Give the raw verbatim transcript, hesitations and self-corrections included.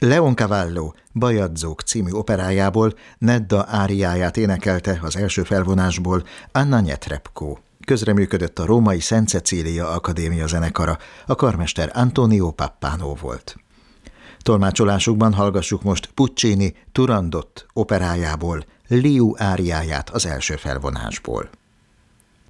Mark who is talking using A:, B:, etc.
A: Leoncavallo Bajadzók című operájából Nedda áriáját énekelte az első felvonásból Anna Netrebko. Közreműködött a római Szent Cecília Akadémia zenekara, a karmester Antonio Pappano volt. Tolmácsolásukban hallgassuk most Puccini Turandot operájából Liu áriáját az első felvonásból.